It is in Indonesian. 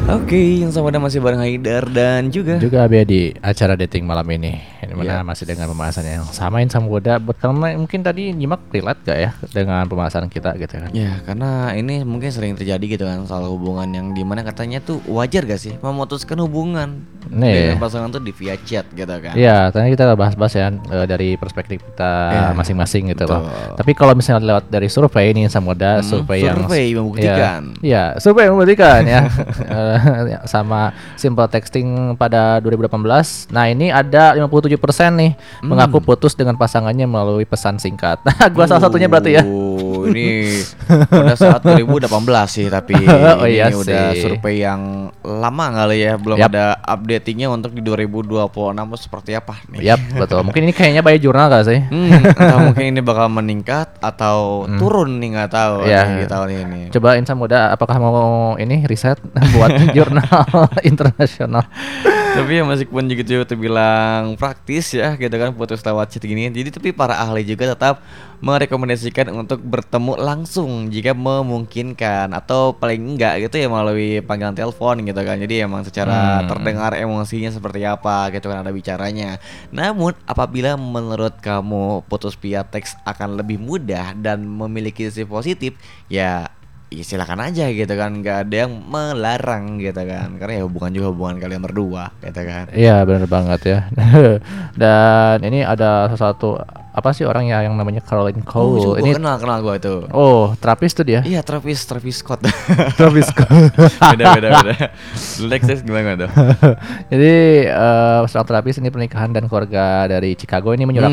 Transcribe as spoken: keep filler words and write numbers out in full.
Oke, yang sama masih bareng Haidar dan juga Juga Abia di acara dating malam ini, di mana Iya. masih dengan pembahasan yang samain sama Goda. Buat kamu mungkin tadi nyimak relate gak ya dengan pembahasan kita gitu kan? ya, karena ini mungkin sering terjadi gitu kan soal hubungan yang dimana katanya tuh wajar gak sih memutuskan hubungan Nih. dengan pasangan tuh di via chat gitu kan? Iya, tadi kita bahas-bahas ya eh, dari perspektif kita Iya, masing-masing gitu loh. betul. Tapi kalau misalnya lewat dari survei ini sama Goda, Hmm, survei yang survei membuktikan. Iya, ya, survei yang membuktikan ya. Eh, sama simple texting pada dua ribu delapan belas. Nah, ini ada lima puluh tujuh persen nih Hmm. mengaku putus dengan pasangannya melalui pesan singkat. Nah, gua salah satunya berarti ya. Oh, ini pada saat dua ribu delapan belas sih, tapi Oh, ini iya udah sih. survei yang lama kali ya, belum Yap. ada updatingnya untuk di dua ribu dua puluh enam tuh seperti apa nih? Yap, betul. Mungkin ini kayaknya by jurnal gak sih? Hmm, entah mungkin ini bakal meningkat atau turun nih, nggak tahu Iya. nih di tahun ini. Coba Insan Muda apakah mau ini riset buat jurnal internasional? Tapi ya meskipun gitu terbilang praktis ya gitu kan putus lewat chat gini. Jadi tapi para ahli juga tetap merekomendasikan untuk bertemu langsung jika memungkinkan, atau paling enggak gitu ya melalui panggilan telepon gitu kan. Jadi emang secara Hmm. terdengar emosinya seperti apa gitu kan, ada bicaranya. Namun apabila menurut kamu putus via teks akan lebih mudah dan memiliki sisi positif, ya ya silakan aja gitu kan, nggak ada yang melarang gitu kan, karena ya hubungan juga hubungan kalian berdua gitu kan. Iya, benar banget ya. Dan ini ada sesuatu apa sih orang ya yang namanya Caroline Oh, Cole. juga Ini kenal kenal gua itu. oh, terapis tuh dia. Iya, Travis Travis Scott. Travis Cole. beda beda beda. Lex gimana tuh? Jadi eh, seorang terapis ini pernikahan dan keluarga dari Chicago ini menyuruh